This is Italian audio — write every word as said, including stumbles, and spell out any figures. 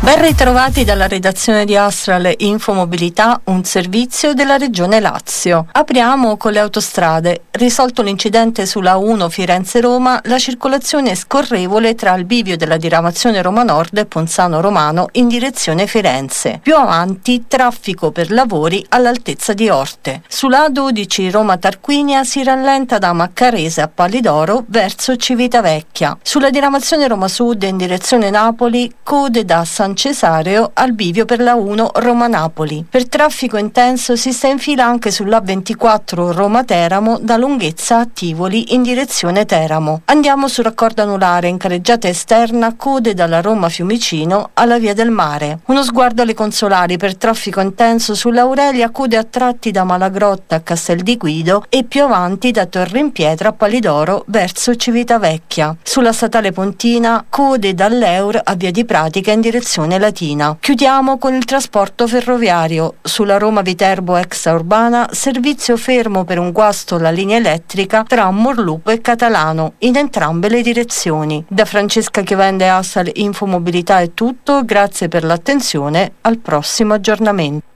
Ben ritrovati dalla redazione di Astral Infomobilità, un servizio della Regione Lazio. Apriamo con le autostrade. Risolto l'incidente sulla uno Firenze-Roma, la circolazione è scorrevole tra il bivio della diramazione Roma Nord e Ponzano Romano in direzione Firenze. Più avanti, traffico per lavori all'altezza di Orte. Sulla A dodici Roma-Tarquinia si rallenta da Maccarese a Pallidoro verso Civitavecchia. Sulla diramazione Roma Sud in direzione Napoli, code da San Cesareo al bivio per la uno Roma-Napoli. Per traffico intenso si sta in fila anche sulla ventiquattro Roma-Teramo da Lunghezza a Tivoli in direzione Teramo. Andiamo sul raccordo anulare in carreggiata esterna, code dalla Roma Fiumicino alla Via del Mare. Uno sguardo alle consolari per traffico intenso sull'Aurelia, code a tratti da Malagrotta a Castel di Guido e più avanti da Torre in Pietra a Pallidoro verso Civitavecchia. Sulla statale Pontina, code dall'Eur a Via di Pratica in direzione Latina. Chiudiamo con il trasporto ferroviario. Sulla Roma-Viterbo extraurbana, servizio fermo per un guasto alla linea elettrica tra Morlupo e Catalano, in entrambe le direzioni. Da Francesca Chiovende Astral Infomobilità è tutto, grazie per l'attenzione, al prossimo aggiornamento.